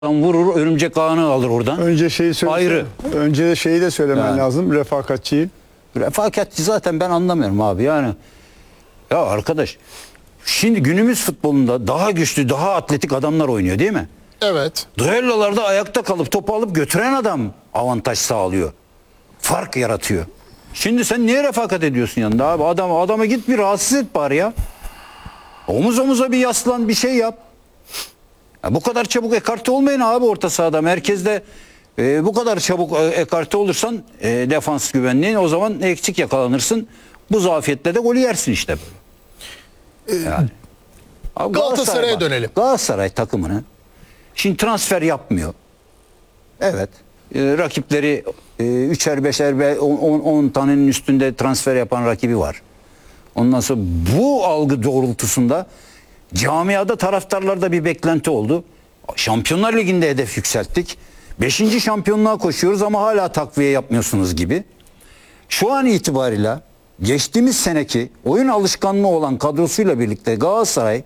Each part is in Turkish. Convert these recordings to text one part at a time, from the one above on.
vurur, örümcek ağını alır oradan. Önce şeyi söyle. Ayrı. Önce de şeyi de söylemen Yani. lazım. Refakatçiyi. Refakatçi zaten ben anlamıyorum abi yani. Ya arkadaş, şimdi günümüz futbolunda daha güçlü, daha atletik adamlar oynuyor değil mi? Evet. Düellolarda ayakta kalıp topu alıp götüren adam avantaj sağlıyor. Fark yaratıyor. Şimdi sen niye refakat ediyorsun yanında abi? Adama git bir rahatsız et bari ya. Omuz omuza bir yaslan, bir şey yap. Ya bu kadar çabuk ekarte olmayın abi orta sahada. Merkezde bu kadar çabuk ekarte olursan defans güvenliğin, o zaman eksik yakalanırsın. Bu zafiyetle de golü yersin işte böyle. Yani. Abi Galatasaray'a dönelim. Galatasaray takımını şimdi transfer yapmıyor. Evet. Rakipleri 3'er 5'er 10 tanenin üstünde transfer yapan rakibi var. Ondan sonra bu algı doğrultusunda camiada, taraftarlarda bir beklenti oldu. Şampiyonlar Ligi'nde hedef yükselttik. 5. şampiyonluğa koşuyoruz ama hala takviye yapmıyorsunuz gibi. Şu an itibariyle geçtiğimiz seneki oyun alışkanlığı olan kadrosuyla birlikte Galatasaray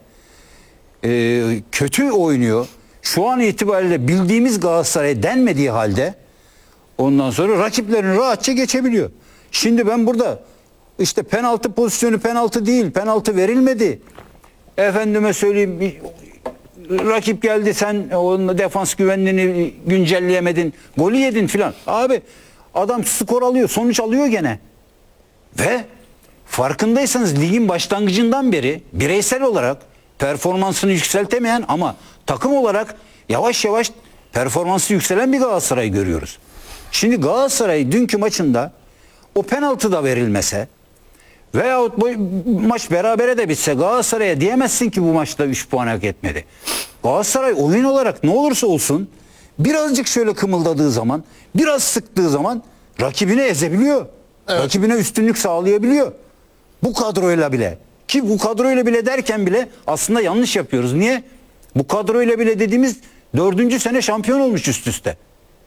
kötü oynuyor. Şu an itibariyle bildiğimiz Galatasaray denmediği halde ondan sonra rakiplerini rahatça geçebiliyor. Şimdi ben burada işte penaltı pozisyonu penaltı değil, penaltı verilmedi. Efendime söyleyeyim, rakip geldi, sen onun defans güvenliğini güncelleyemedin, golü yedin filan. Abi adam skor alıyor, sonuç alıyor gene. Ve farkındaysanız ligin başlangıcından beri bireysel olarak performansını yükseltemeyen ama takım olarak yavaş yavaş performansı yükselen bir Galatasaray görüyoruz. Şimdi Galatasaray dünkü maçında o penaltı da verilmese veyahut bu maç berabere de bitse Galatasaray'a diyemezsin ki bu maçta 3 puan hak etmedi. Galatasaray oyun olarak ne olursa olsun birazcık şöyle kımıldadığı zaman, biraz sıktığı zaman rakibini ezebiliyor. Evet. Rakibine üstünlük sağlayabiliyor. Bu kadroyla bile. Ki bu kadroyla bile derken bile aslında yanlış yapıyoruz. Niye? Bu kadroyla bile dediğimiz 4. sene şampiyon olmuş üst üste.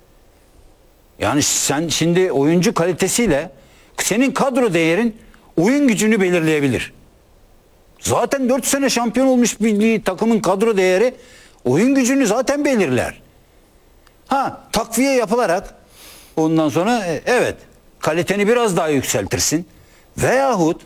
Yani sen şimdi oyuncu kalitesiyle senin kadro değerin oyun gücünü belirleyebilir. Zaten 4 sene şampiyon olmuş bir takımın kadro değeri oyun gücünü zaten belirler. Takviye yapılarak ondan sonra evet kaliteni biraz daha yükseltirsin. Veyahut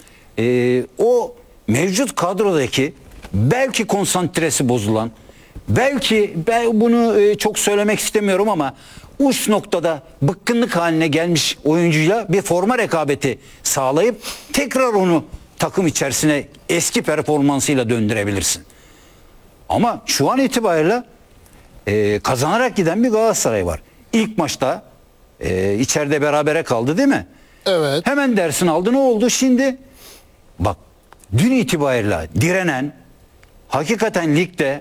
o mevcut kadrodaki belki konsantresi bozulan, belki ben bunu çok söylemek istemiyorum ama uç noktada bıkkınlık haline gelmiş oyuncuyla bir forma rekabeti sağlayıp tekrar onu takım içerisine eski performansıyla döndürebilirsin. Ama şu an itibariyle kazanarak giden bir Galatasaray var. İlk maçta içeride berabere kaldı değil mi? Evet. Hemen dersini aldı, ne oldu? Şimdi bak dün itibariyle direnen, hakikaten ligde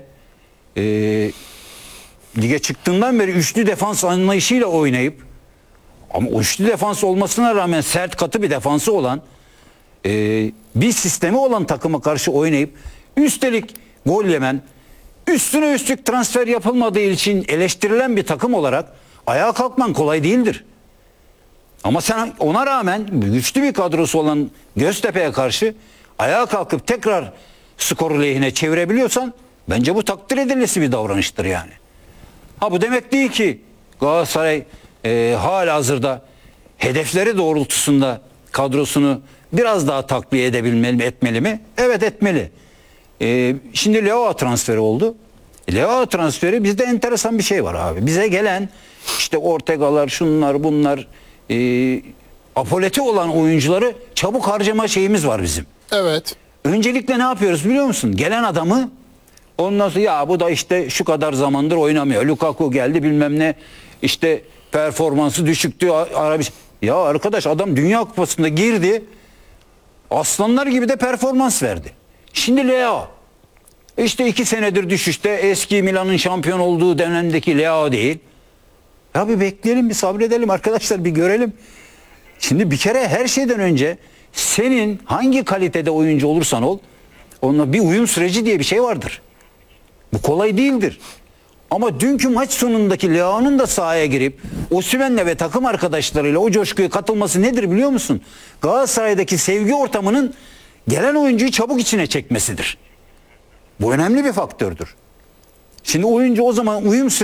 lige çıktığından beri üçlü defans anlayışıyla oynayıp ama o üçlü defans olmasına rağmen sert, katı bir defansı olan bir sistemi olan takıma karşı oynayıp üstelik gol yemen, üstüne üstlük transfer yapılmadığı için eleştirilen bir takım olarak ayağa kalkman kolay değildir. Ama sen ona rağmen güçlü bir kadrosu olan Göztepe'ye karşı ayağa kalkıp tekrar skoru lehine çevirebiliyorsan bence bu takdir edilesi bir davranıştır yani. Bu demek değil ki Galatasaray halihazırda hedefleri doğrultusunda kadrosunu biraz daha takviye edebilmeli mi, etmeli mi? Evet, etmeli. Şimdi Leao transferi oldu. Leao transferi, bizde enteresan bir şey var abi. Bize gelen işte Ortega'lar, şunlar bunlar apoleti olan oyuncuları çabuk harcama şeyimiz var bizim. Evet. Öncelikle ne yapıyoruz biliyor musun? Gelen adamı ondan sonra ya bu da işte şu kadar zamandır oynamıyor. Lukaku geldi bilmem ne, işte performansı düşüktü. Ya arkadaş, adam Dünya Kupası'nda girdi. Aslanlar gibi de performans verdi. Şimdi Leao. İşte 2 senedir düşüşte, eski Milan'ın şampiyon olduğu dönemdeki Leao değil. Ya bir bekleyelim, bir sabredelim arkadaşlar, bir görelim. Şimdi bir kere her şeyden önce senin hangi kalitede oyuncu olursan ol, onunla bir uyum süreci diye bir şey vardır. Bu kolay değildir. Ama dünkü maç sonundaki Leao'nun da sahaya girip Osimhen'le ve takım arkadaşlarıyla o coşkuya katılması nedir biliyor musun? Galatasaray'daki sevgi ortamının gelen oyuncuyu çabuk içine çekmesidir. Bu önemli bir faktördür. Şimdi oyuncu o zaman uyum